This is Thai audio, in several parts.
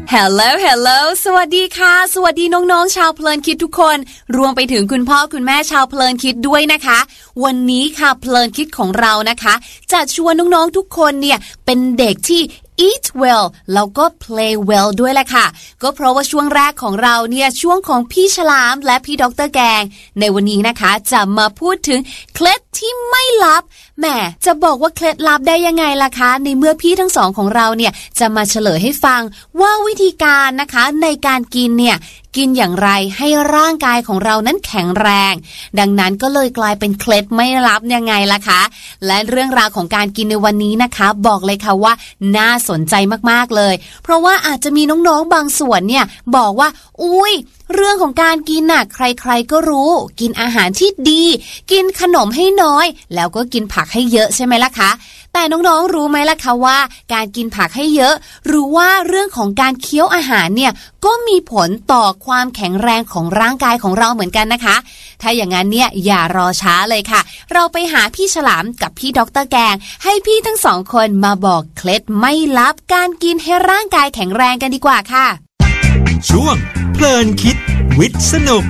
Hello สวัสดีค่ะสวัสดีน้องๆชาวเพลินคิดทุกคนรวมไปถึงคุณพ่อคุณแม่ชาวเพลินคิดด้วยนะคะวันนี้ค่ะเพลินคิดของเรานะคะจะชวนน้องๆทุกคนเนี่ยเป็นเด็กที่eat well แล้วก็ play well ด้วยแหละค่ะก็เพราะว่าช่วงแรกของเราเนี่ยช่วงของพี่ฉลามและพี่ดร.แกงในวันนี้นะคะจะมาพูดถึงเคล็ดที่ไม่ลับแหมจะบอกว่าเคล็ดลับได้ยังไงล่ะคะในเมื่อพี่ทั้งสองของเราเนี่ยจะมาเฉลยให้ฟังว่าวิธีการนะคะในการกินเนี่ยกินอย่างไรให้ร่างกายของเรานั้นแข็งแรงดังนั้นก็เลยกลายเป็นเคล็ดไม่ลับยังไงล่ะคะและเรื่องราวของการกินในวันนี้นะคะบอกเลยค่ะว่าน่าสนใจมากๆเลยเพราะว่าอาจจะมีน้องๆบางส่วนเนี่ยบอกว่าอุ๊ยเรื่องของการกินน่ะใครๆก็รู้กินอาหารที่ดีกินขนมให้น้อยแล้วก็กินผักให้เยอะใช่ไหมล่ะคะแต่น้องๆรู้ไหมล่ะคะว่าการกินผักให้เยอะหรือว่าเรื่องของการเคี้ยวอาหารเนี่ยก็มีผลต่อความแข็งแรงของร่างกายของเราเหมือนกันนะคะถ้าอย่างนั้นเนี่ยอย่ารอช้าเลยค่ะเราไปหาพี่ฉลามกับพี่ดร.แกงให้พี่ทั้งสองคนมาบอกเคล็ดไม่ลับการกินให้ร่างกายแข็งแรงกันดีกว่าค่ะช่วงเพลินคิดวิทย์สนุก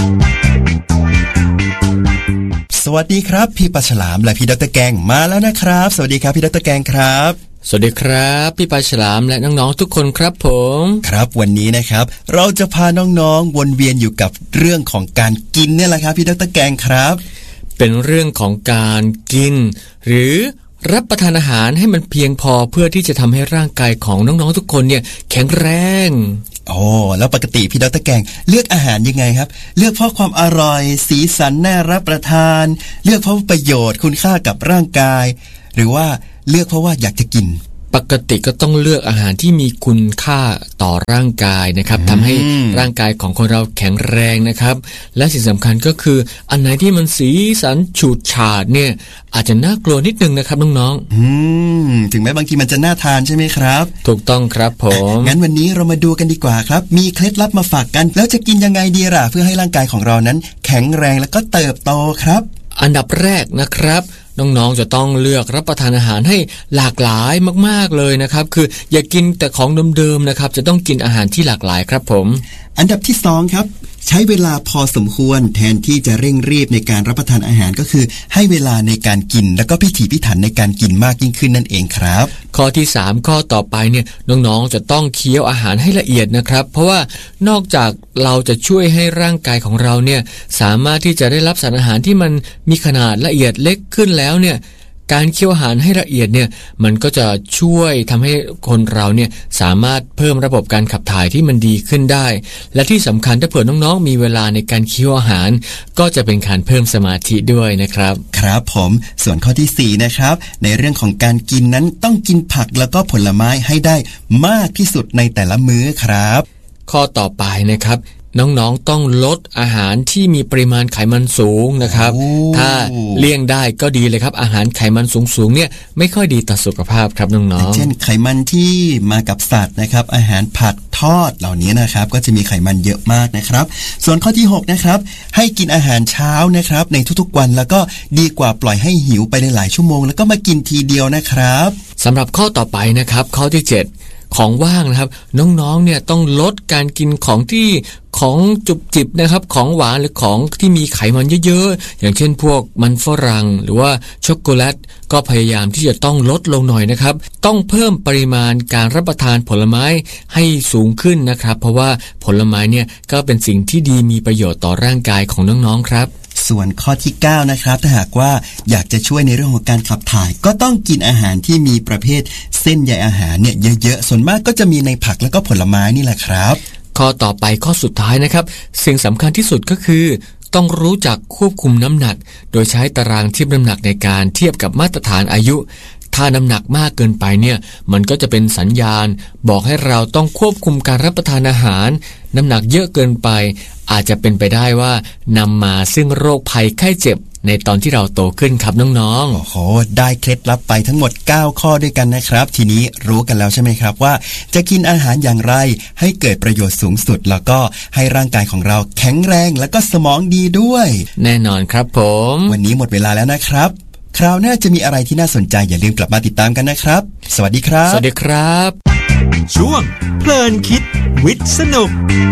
สวัสดีครับพี่ปลาฉลามและพี่ดร.แกงมาแล้วนะครับสวัสดีครับพี่ดร.แกงครับสวัสดีครับพี่ปลาฉลามและน้องๆทุกคนครับผมครับวันนี้นะครับเราจะพาน้องๆวนเวียนอยู่กับเรื่องของการกินเนี่ยแหละครับพี่ดร.แกงครับเป็นเรื่องของการกินหรือรับประทานอาหารให้มันเพียงพอเพื่อที่จะทำให้ร่างกายของน้องๆทุกคนเนี่ยแข็งแรงโอ้แล้วปกติพี่ดร.แกงเลือกอาหารยังไงครับเลือกเพราะความอร่อยสีสันน่ารับประทานเลือกเพราะประโยชน์คุณค่ากับร่างกายหรือว่าเลือกเพราะว่าอยากจะกินปกติก็ต้องเลือกอาหารที่มีคุณค่าต่อร่างกายนะครับทำให้ร่างกายของคนเราแข็งแรงนะครับและสิ่งสำคัญก็คืออันไหนที่มันสีสันฉูดฉาดเนี่ยอาจจะน่ากลัวนิดนึงนะครับน้องๆถึงแม้บางทีมันจะน่าทานใช่ไหมครับถูกต้องครับผมงั้นวันนี้เรามาดูกันดีกว่าครับมีเคล็ดลับมาฝากกันแล้วจะกินยังไงดีล่ะเพื่อให้ร่างกายของเรานั้นแข็งแรงแล้วก็เติบโตครับอันดับแรกนะครับน้องๆจะต้องเลือกรับประทานอาหารให้หลากหลายมากๆเลยนะครับคืออย่ากินแต่ของเดิมๆนะครับจะต้องกินอาหารที่หลากหลายครับผมอันดับที่2ครับใช้เวลาพอสมควรแทนที่จะเร่งรีบในการรับประทานอาหารก็คือให้เวลาในการกินแล้วก็พิถีพิถันในการกินมากยิ่งขึ้นนั่นเองครับข้อที่3ข้อต่อไปเนี่ยน้องๆจะต้องเคี้ยวอาหารให้ละเอียดนะครับเพราะว่านอกจากเราจะช่วยให้ร่างกายของเราเนี่ยสามารถที่จะได้รับสารอาหารที่มันมีขนาดละเอียดเล็กขึ้นแล้วเนี่ยการเคี้ยวอาหารให้ละเอียดเนี่ยมันก็จะช่วยทำให้คนเราเนี่ยสามารถเพิ่มระบบการขับถ่ายที่มันดีขึ้นได้และที่สำคัญถ้าเผื่อน้องๆมีเวลาในการเคี้ยวอาหารก็จะเป็นการเพิ่มสมาธิด้วยนะครับครับผมส่วนข้อที่4นะครับในเรื่องของการกินนั้นต้องกินผักแล้วก็ผลไม้ให้ได้มากที่สุดในแต่ละมื้อครับข้อต่อไปนะครับน้องๆต้องลดอาหารที่มีปริมาณไขมันสูงนะครับถ้าเลี่ยงได้ก็ดีเลยครับอาหารไขมันสูงๆเนี่ยไม่ค่อยดีต่อสุขภาพครับน้องๆเช่นไขมันที่มากับสัตว์นะครับอาหารผัดทอดเหล่านี้นะครับก็จะมีไขมันเยอะมากนะครับส่วนข้อที่6นะครับให้กินอาหารเช้านะครับในทุกๆวันแล้วก็ดีกว่าปล่อยให้หิวไปหลายชั่วโมงแล้วก็มากินทีเดียวนะครับสำหรับข้อต่อไปนะครับข้อที่7ของว่างนะครับน้องๆเนี่ยต้องลดการกินของจุบจิบนะครับของหวานหรือของที่มีไขมันเยอะๆอย่างเช่นพวกมันฝรั่งหรือว่าช็อกโกแลตก็พยายามที่จะต้องลดลงหน่อยนะครับต้องเพิ่มปริมาณการรับประทานผลไม้ให้สูงขึ้นนะครับเพราะว่าผลไม้เนี่ยก็เป็นสิ่งที่ดีมีประโยชน์ต่อร่างกายของน้องๆครับส่วนข้อที่9นะครับถ้าหากว่าอยากจะช่วยในเรื่องของการขับถ่ายก็ต้องกินอาหารที่มีประเภทเส้นใยอาหารเนี่ยเยอะๆส่วนมากก็จะมีในผักแล้วก็ผลไม้นี่แหละครับข้อต่อไปข้อสุดท้ายนะครับสิ่งสำคัญที่สุดก็คือต้องรู้จักควบคุมน้ำหนักโดยใช้ตารางเทียบน้ำหนักในการเทียบกับมาตรฐานอายุถ้าน้ำหนักมากเกินไปเนี่ยมันก็จะเป็นสัญญาณบอกให้เราต้องควบคุมการรับประทานอาหารน้ำหนักเยอะเกินไปอาจจะเป็นไปได้ว่านำมาซึ่งโรคภัยไข้เจ็บในตอนที่เราโตขึ้นครับน้องๆโอ้โหได้เคล็ดลับไปทั้งหมด9ข้อด้วยกันนะครับทีนี้รู้กันแล้วใช่ไหมครับว่าจะกินอาหารอย่างไรให้เกิดประโยชน์สูงสุดแล้วก็ให้ร่างกายของเราแข็งแรงแล้วก็สมองดีด้วยแน่นอนครับผมวันนี้หมดเวลาแล้วนะครับคราวหน้าจะมีอะไรที่น่าสนใจอย่าลืมกลับมาติดตามกันนะครับสวัสดีครับสวัสดีครับช่ช่วงเพลินคิดวิทย์สนุก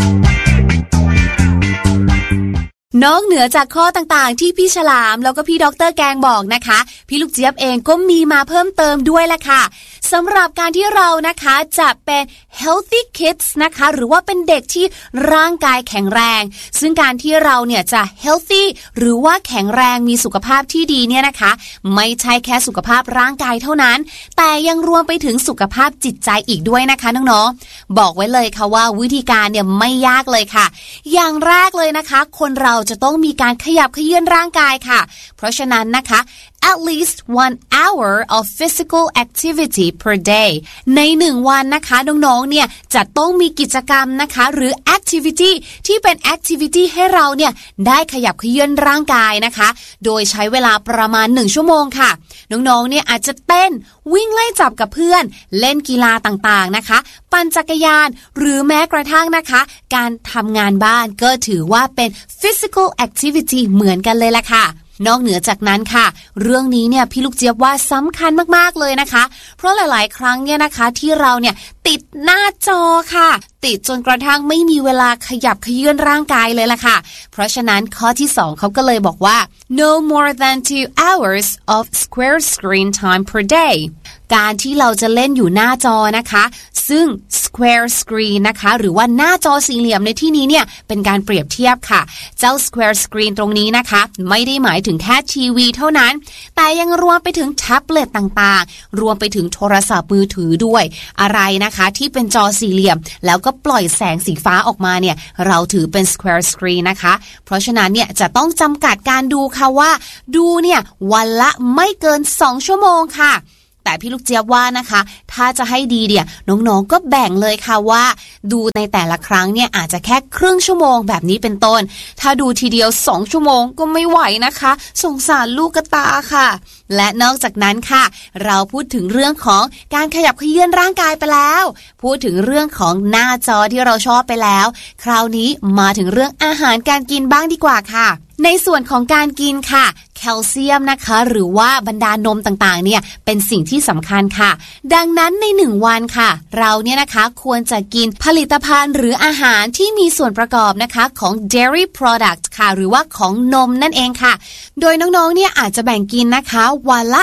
นอกเหนือจากข้อต่างๆที่พี่ฉลามแล้วก็พี่ดร.แกงบอกนะคะพี่ลูกเจี๊ยบเองก็มีมาเพิ่มเติมด้วยแหละค่ะสำหรับการที่เรานะคะจะเป็น healthy kids นะคะหรือว่าเป็นเด็กที่ร่างกายแข็งแรงซึ่งการที่เราเนี่ยจะ healthy หรือว่าแข็งแรงมีสุขภาพที่ดีเนี่ยนะคะไม่ใช่แค่สุขภาพร่างกายเท่านั้นแต่ยังรวมไปถึงสุขภาพจิตใจอีกด้วยนะคะน้องๆบอกไว้เลยค่ะว่าวิธีการเนี่ยไม่ยากเลยค่ะอย่างแรกเลยนะคะคนเราจะต้องมีการขยับเขยื้อนร่างกายค่ะเพราะฉะนั้นนะคะ at least 1 hour of physical activity per day ใน1วันนะคะน้องๆเนี่ยจะต้องมีกิจกรรมนะคะหรือ activity ที่เป็น activity ให้เราเนี่ยได้ขยับเขยื้อนร่างกายนะคะโดยใช้เวลาประมาณ1ชั่วโมงค่ะน้องๆเนี่ยอาจจะเต้นวิ่งไล่จับกับเพื่อนเล่นกีฬาต่างๆนะคะปั่นจักรยานหรือแม้กระทั่งนะคะการทำงานบ้านก็ถือว่าเป็น physical activity เหมือนกันเลยล่ะค่ะนอกเหนือจากนั้นค่ะเรื่องนี้เนี่ยพี่ลูกเจี๊ยบว่าสำคัญมากๆเลยนะคะเพราะหลายๆครั้งเนี่ยนะคะที่เราเนี่ยติดหน้าจอค่ะติดจนกระทั่งไม่มีเวลาขยับเขยื้อนร่างกายเลยล่ะค่ะเพราะฉะนั้นข้อที่2เขาก็เลยบอกว่า no more than 2 hours of square screen time per day การที่เราจะเล่นอยู่หน้าจอนะคะซึ่ง square screen นะคะหรือว่าหน้าจอสี่เหลี่ยมในที่นี้เนี่ยเป็นการเปรียบเทียบค่ะเจ้า square screen ตรงนี้นะคะไม่ได้หมายถึงแค่ทีวีเท่านั้นแต่ยังรวมไปถึงแท็บเล็ตต่างๆรวมไปถึงโทรศัพท์มือถือด้วยอะไรนะคะที่เป็นจอสี่เหลี่ยมแล้วก็ปล่อยแสงสีฟ้าออกมาเนี่ยเราถือเป็น square screen นะคะเพราะฉะนั้นเนี่ยจะต้องจำกัดการดูค่ะว่าดูเนี่ยวันละไม่เกิน2ชั่วโมงค่ะแต่พี่ลูกเจี๊ยบว่านะคะถ้าจะให้ดีเนี่ยน้องๆก็แบ่งเลยค่ะว่าดูในแต่ละครั้งเนี่ยอาจจะแค่ครึ่งชั่วโมงแบบนี้เป็นต้นถ้าดูทีเดียว2ชั่วโมงก็ไม่ไหวนะคะสงสารลูกกระตาค่ะและนอกจากนั้นค่ะเราพูดถึงเรื่องของการขยับเขยื้อนร่างกายไปแล้วพูดถึงเรื่องของหน้าจอที่เราชอบไปแล้วคราวนี้มาถึงเรื่องอาหารการกินบ้างดีกว่าค่ะในส่วนของการกินค่ะแคลเซียมนะคะหรือว่าบรรดานมต่างๆเนี่ยเป็นสิ่งที่สำคัญค่ะดังนั้นใน1วันค่ะเราเนี่ยนะคะควรจะกินผลิตภัณฑ์หรืออาหารที่มีส่วนประกอบนะคะของ dairy product ค่ะหรือว่าของนมนั่นเองค่ะโดยน้องๆเนี่ยอาจจะแบ่งกินนะคะวันละ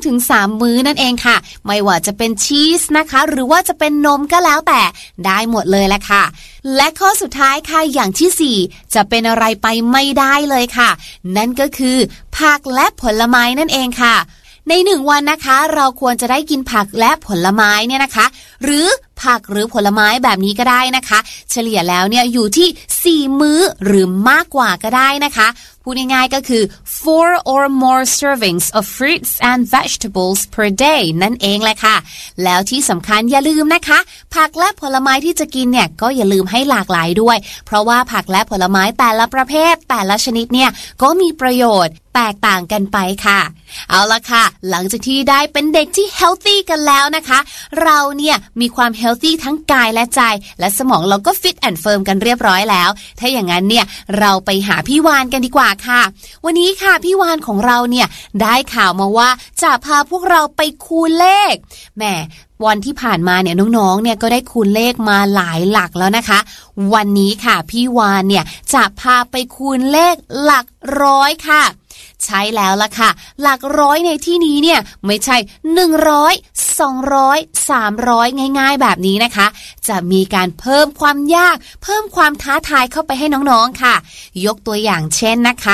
2-3 มื้อนั่นเองค่ะไม่ว่าจะเป็นชีสนะคะหรือว่าจะเป็นนมก็แล้วแต่ได้หมดเลยแหละค่ะและข้อสุดท้ายค่ะอย่างที่4จะเป็นอะไรไปไม่ได้เลยค่ะนั่นก็คือผักและผลไม้นั่นเองค่ะใน1วันนะคะเราควรจะได้กินผักและผลไม้เนี่ยนะคะหรือผักหรือผลไม้แบบนี้ก็ได้นะคะเฉลี่ยแล้วเนี่ยอยู่ที่4มื้อหรือมากกว่าก็ได้นะคะพูดง่ายๆก็คือ 4 or more servings of fruits and vegetables per day นั่นเองแหละค่ะแล้วที่สำคัญอย่าลืมนะคะผักและผลไม้ที่จะกินเนี่ยก็อย่าลืมให้หลากหลายด้วยเพราะว่าผักและผลไม้แต่ละประเภทแต่ละชนิดเนี่ยก็มีประโยชน์แตกต่างกันไปค่ะเอาล่ะค่ะหลังจากที่ได้เป็นเด็กที่ healthy กันแล้วนะคะเราเนี่ยมีความ healthy ทั้งกายและใจและสมองเราก็ fit and firm กันเรียบร้อยแล้วถ้าอย่างนั้นเนี่ยเราไปหาพี่วานกันดีกว่าค่ะวันนี้ค่ะพี่วานของเราเนี่ยได้ข่าวมาว่าจะพาพวกเราไปคูณเลขแหมวันที่ผ่านมาเนี่ยน้องๆเนี่ยก็ได้คูณเลขมาหลายหลักแล้วนะคะวันนี้ค่ะพี่วานเนี่ยจะพาไปคูณเลขหลักร้อยค่ะใช่แล้วล่ะค่ะหลักร้อยในที่นี้เนี่ยไม่ใช่100 200 300ง่ายๆแบบนี้นะคะจะมีการเพิ่มความยากเพิ่มความท้าทายเข้าไปให้น้องๆค่ะยกตัวอย่างเช่นนะคะ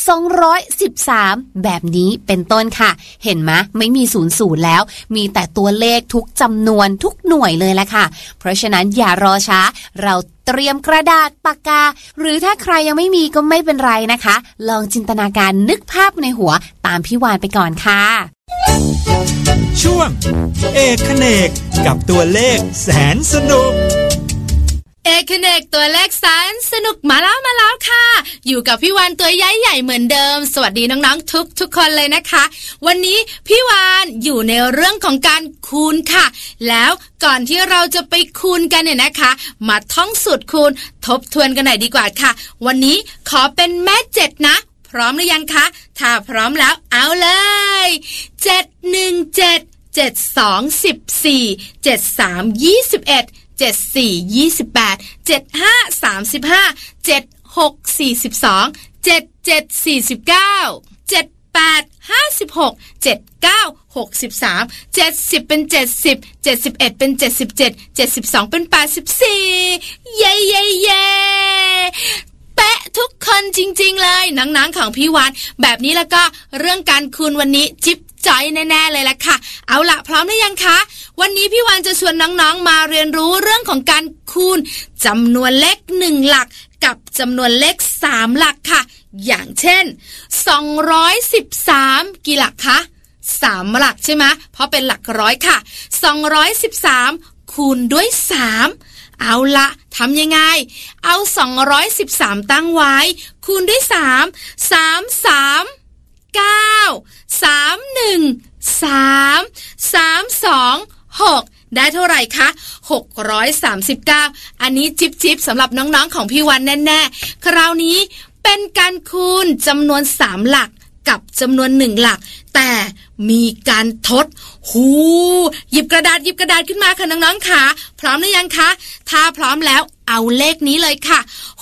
213แบบนี้เป็นต้นค่ะเห็นไหมไม่มี00แล้วมีแต่ตัวเลขทุกจำนวนทุกหน่วยเลยแหละค่ะเพราะฉะนั้นอย่ารอช้าเราเตรียมกระดาษปากกาหรือถ้าใครยังไม่มีก็ไม่เป็นไรนะคะลองจินตนาการนึกภาพในหัวตามพี่วานไปก่อนค่ะช่วงเอกเขนกกับตัวเลขแสนสนุกเอกเนกตัวเลขแสนสนุกมาแล้วค่ะอยู่กับพี่วานตัวใหญ่เหมือนเดิมสวัสดีน้องๆทุกคนเลยนะคะวันนี้พี่วานอยู่ในเรื่องของการคูณค่ะแล้วก่อนที่เราจะไปคูณกันเนี่ยนะคะมาท่องสูตรคูณทบทวนกันหน่อยดีกว่าค่ะวันนี้ขอเป็นแม่7นะพร้อมหรือยังคะถ้าพร้อมแล้วเอาเลย717 7214 7321 7428 7535 7642 7749 7856 7963 70เป็น70 71เป็น77 72เป็น84เย้เย้เย้เป๊ะทุกคนจริงๆเลยหนังๆของพี่วานแบบนี้แล้วก็เรื่องการคูณวันนี้จิ๊บจอยแน่ๆเลยล่ะค่ะเอาล่ะพร้อมหรือยังคะวันนี้พี่วานจะชวนน้องๆมาเรียนรู้เรื่องของการคูณจำนวนเลข1หลักกับจำนวนเลข3หลักค่ะอย่างเช่น213กี่หลักคะ3หลักใช่ไหมเพราะเป็นหลักร้อยค่ะ213คูณด้วย3เอาละทำยังไงเอา213ตั้งไว้คูณด้วย3 3 9 31 3 32 6ได้เท่าไหร่คะ639อันนี้จิ๊บๆสำหรับน้องๆของพี่วันแน่ๆคราวนี้เป็นการคูณจำนวน3หลักกับจำนวน1หลักแต่มีการทดหยิบกระดาษขึ้นมาค่ะน้องๆค่ะพร้อมหรือยังคะถ้าพร้อมแล้วเอาเลขนี้เลยค่ะ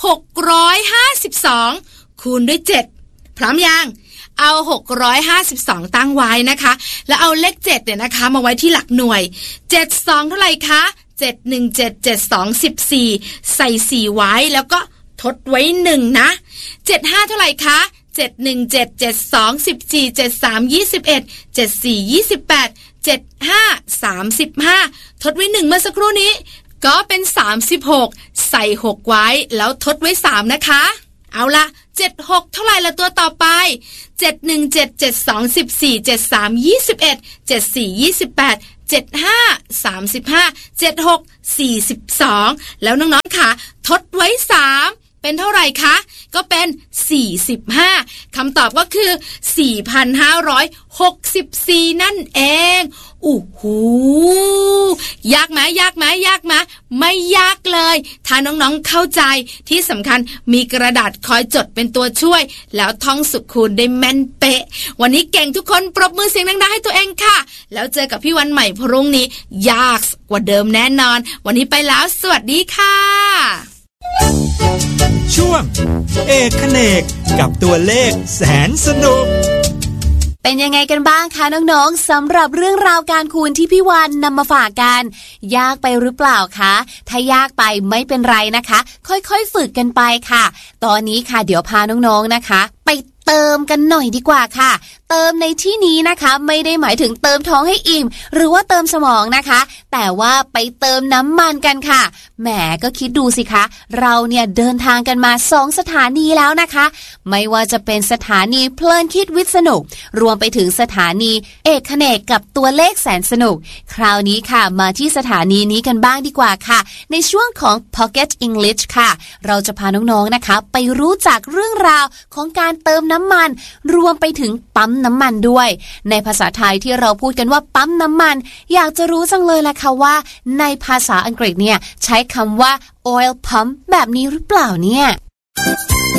652คูณด้วย7พร้อมยังเอา652ตั้งไว้นะคะแล้วเอาเลข7เนี่ยนะคะมาไว้ที่หลักหน่วย72เท่าไหร่คะ717 72 14ใส่4ไว้แล้วก็ทดไว้1นะ75เท่าไหร่คะ717 72 14 73 21 74 28 75 35ทดไว้1เมื่อสักครู่นี้ก็เป็น36ใส่6ไว้แล้วทดไว้3นะคะเอาล่ะ76เท่าไหร่ละตัวต่อไป717 72 14 73 21 74 28 75 35 76 42แล้วน้องๆค่ะทดไว้3เป็นเท่าไหร่คะก็เป็น45คำตอบก็คือ 4,564 นั่นเองยากไหมไม่ยากเลยถ้าน้องๆเข้าใจที่สำคัญมีกระดาษคอยจดเป็นตัวช่วยแล้วท่องสุขคูณได้แม่นเป๊ะวันนี้เก่งทุกคนปรบมือเสียงดังๆให้ตัวเองค่ะแล้วเจอกับพี่วันใหม่พรุ่งนี้ยากกว่าเดิมแน่นอนวันนี้ไปแล้วสวัสดีค่ะช่วงเอกเขนกกับตัวเลขแสนสนุกเป็นยังไงกันบ้างคะน้องๆสำหรับเรื่องราวการคูณที่พี่วานนำมาฝากกันยากไปหรือเปล่าคะถ้ายากไปไม่เป็นไรนะคะค่อยๆฝึกกันไปค่ะตอนนี้ค่ะเดี๋ยวพาน้องๆนะคะไปเติมกันหน่อยดีกว่าค่ะเติมในที่นี้นะคะไม่ได้หมายถึงเติมท้องให้อิ่มหรือว่าเติมสมองนะคะแต่ว่าไปเติมน้ำมันกันค่ะแหมก็คิดดูสิคะเราเนี่ยเดินทางกันมา2สถานีแล้วนะคะไม่ว่าจะเป็นสถานีเพลินคิดวิทย์สนุกรวมไปถึงสถานีเอกเขนกกับตัวเลขแสนสนุกคราวนี้ค่ะมาที่สถานีนี้กันบ้างดีกว่าค่ะในช่วงของ Pocket English ค่ะเราจะพาน้องๆนะคะไปรู้จักเรื่องราวของการเติมน้ำมันรวมไปถึงปั๊มน้ำมันด้วยในภาษาไทยที่เราพูดกันว่าปั๊มน้ำมันอยากจะรู้จังเลยล่ะค่ะว่าในภาษาอังกฤษเนี่ยใช้คำว่า oil pump แบบนี้หรือเปล่าเนี่ย